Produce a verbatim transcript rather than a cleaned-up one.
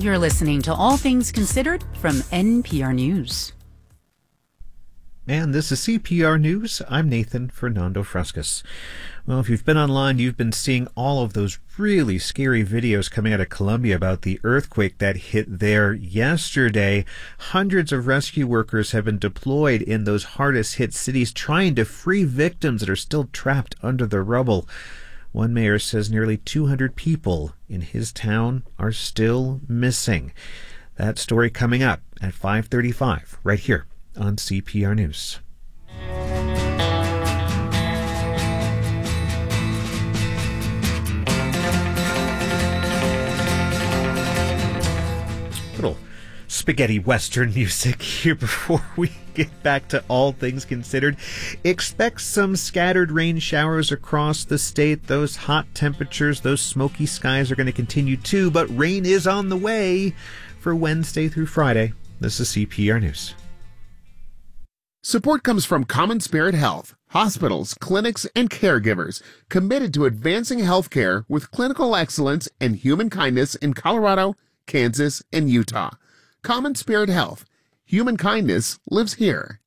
You're listening to All Things Considered from N P R News. And this is C P R News. I'm Nathan Fernando Frascas. Well, if you've been online, you've been seeing all of those really scary videos coming out of Colombia about the earthquake that hit there yesterday. Hundreds of rescue workers have been deployed in those hardest hit cities trying to free victims that are still trapped under the rubble. One mayor says nearly two hundred people in his town are still missing. That story coming up at five thirty-five right here on C P R News. Little spaghetti western music here before we get back to All Things Considered. Expect some scattered rain showers across the state. Those hot temperatures, those smoky skies are going to continue too, but rain is on the way for Wednesday through Friday. This is C P R News. Support comes from Common Spirit Health, hospitals, clinics, and caregivers committed to advancing healthcare with clinical excellence and human kindness in Colorado, Kansas, and Utah. Common Spirit Health. Human kindness lives here.